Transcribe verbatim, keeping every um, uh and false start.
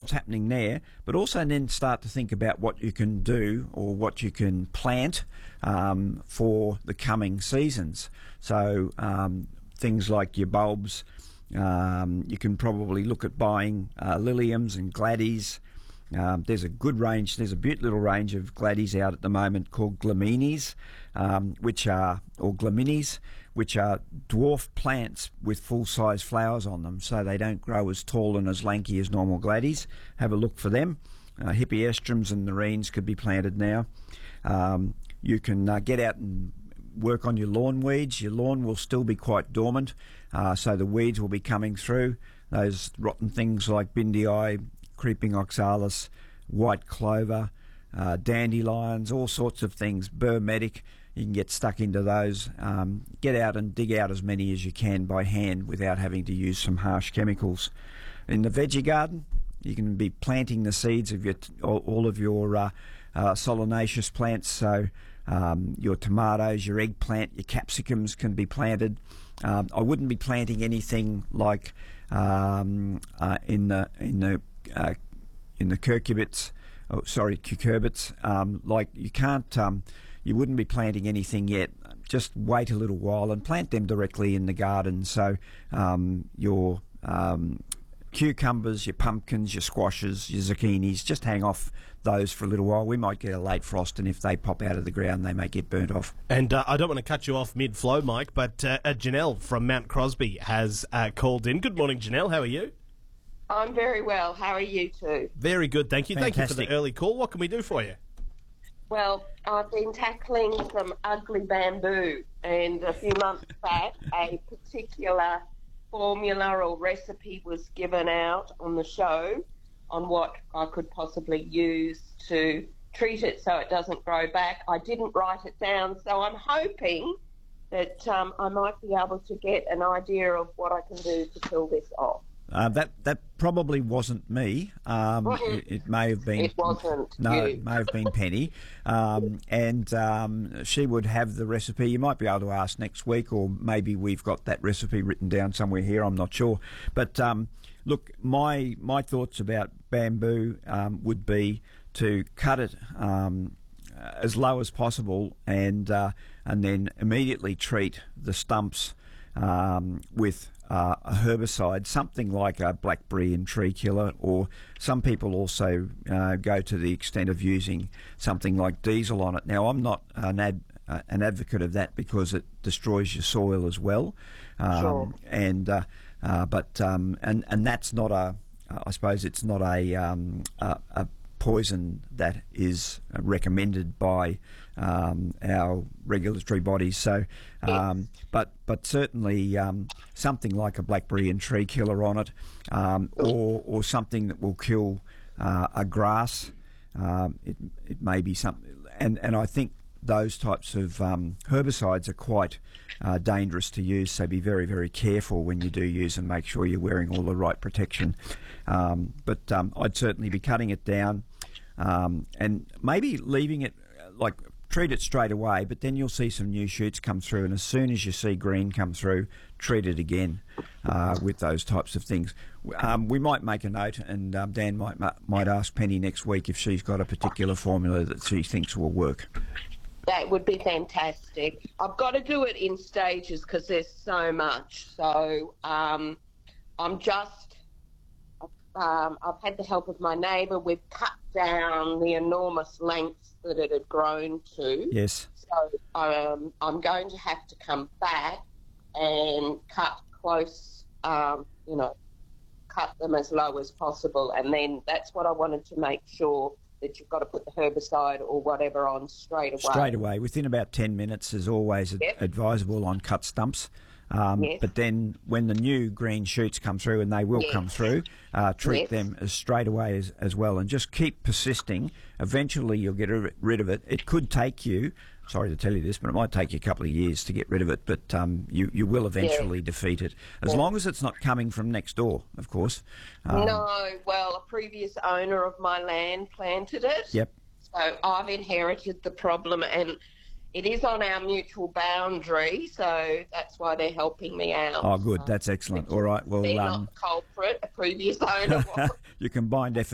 what's happening there, but also then start to think about what you can do or what you can plant um, for the coming seasons. So um, things like your bulbs, um, you can probably look at buying uh, liliums and gladdies. Um, there's a good range, there's a beautiful little range of gladdies out at the moment called glaminis, um, which are, or glaminis, which are dwarf plants with full-size flowers on them, so they don't grow as tall and as lanky as normal gladdies. Have a look for them. Uh, hippeastrums and nerines could be planted now. Um, you can uh, get out and work on your lawn weeds. Your lawn will still be quite dormant, uh, so the weeds will be coming through. Those rotten things like bindii, creeping oxalis, white clover, uh, dandelions, all sorts of things, burr medic. You can get stuck into those. Um, get out and dig out as many as you can by hand without having to use some harsh chemicals. In the veggie garden, you can be planting the seeds of your all, all of your uh, uh, solanaceous plants. So um, your tomatoes, your eggplant, your capsicums can be planted. Um, I wouldn't be planting anything like um, uh, in the in the Uh, in the cucurbits, oh, sorry, cucurbits, um, like you can't, um, you wouldn't be planting anything yet. Just wait a little while and plant them directly in the garden. So um, your um, cucumbers, your pumpkins, your squashes, your zucchinis, just hang off those for a little while. We might get a late frost, and if they pop out of the ground, they may get burnt off. And uh, I don't want to cut you off mid-flow, Mike, but uh, uh, Janelle from Mount Crosby has uh, called in. Good morning, Janelle. How are you? I'm very well. How are you two? Very good, thank you. Fantastic. Thank you for the early call. What can we do for you? Well, I've been tackling some ugly bamboo, and a few months back, a particular formula or recipe was given out on the show on what I could possibly use to treat it so it doesn't grow back. I didn't write it down, so I'm hoping that um, I might be able to get an idea of what I can do to kill this off. Uh, that that probably wasn't me. Um, it, it may have been. It wasn't. No, you. it may have been Penny, um, and um, she would have the recipe. You might be able to ask next week, or maybe we've got that recipe written down somewhere here. I'm not sure. But um, look, my my thoughts about bamboo um, would be to cut it um, as low as possible, and uh, and then immediately treat the stumps um, with Uh, a herbicide, something like a blackberry and tree killer, or some people also uh, go to the extent of using something like diesel on it. Now, I'm not an, ad, uh, an advocate of that because it destroys your soil as well, um, Sure. and uh, uh, but um, and and that's not a, I suppose it's not a um, a, a poison that is recommended by um, our regulatory bodies. So, um, but but certainly um, something like a blackberry and tree killer on it, um, or or something that will kill uh, a grass. Um, it it may be something, and and I think those types of um, herbicides are quite uh, dangerous to use, so be very, very careful when you do use them. Make sure you're wearing all the right protection. Um, but um, I'd certainly be cutting it down um, and maybe leaving it, uh, like treat it straight away, but then you'll see some new shoots come through, and as soon as you see green come through, treat it again uh, with those types of things. Um, we might make a note, and um, Dan might might ask Penny next week if she's got a particular formula that she thinks will work. That would be fantastic. I've got to do it in stages because there's so much. So um, I'm just, um, I've had the help of my neighbour. We've cut down the enormous lengths that it had grown to. Yes. So um, I'm going to have to come back and cut close, um, you know, cut them as low as possible. And then that's what I wanted to make sure that you've got to put the herbicide or whatever on straight away. Straight away, within about ten minutes is always Yep. advisable on cut stumps. Um, Yes. But then when the new green shoots come through, and they will Yes. come through, uh, treat Yes. them as straight away as, as well, and just keep persisting. Eventually you'll get rid of it. It could take you, sorry to tell you this, but it might take you a couple of years to get rid of it, but um, you, you will eventually defeat it, as Yeah. long as it's not coming from next door, of course. Um, No, well, a previous owner of my land planted it. Yep. So I've inherited the problem, and it is on our mutual boundary, so that's why they're helping me out. Oh, good. That's excellent. All right. Well, They're um, not the culprit. A previous owner was. you combined effort.